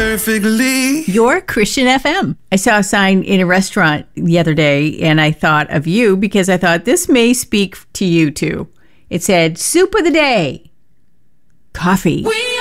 perfectly. Your Christian FM. I saw a sign in a restaurant the other day, and I thought of you because I thought this may speak to you too. It said, soup of the day. Coffee.